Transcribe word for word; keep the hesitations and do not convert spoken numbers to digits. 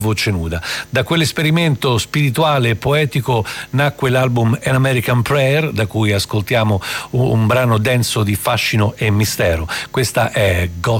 voce nuda. Da quell'esperimento spirituale e poetico nacque l'album An American Prayer, da cui ascoltiamo un, un brano denso di fascino e mistero. Questa è Gospel